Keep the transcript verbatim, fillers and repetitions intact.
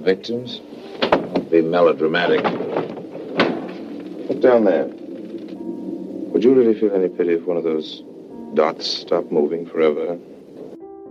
victims. Don't be melodramatic. Look down there. Would you really feel any pity if one of those dots stopped moving forever?